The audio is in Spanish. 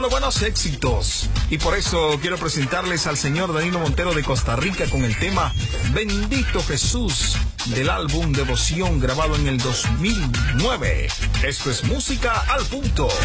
buenos éxitos. Y por eso quiero presentarles al señor Danilo Montero de Costa Rica con el tema Bendito Jesús del álbum Devoción grabado en el 2009. Esto es Música al Punto.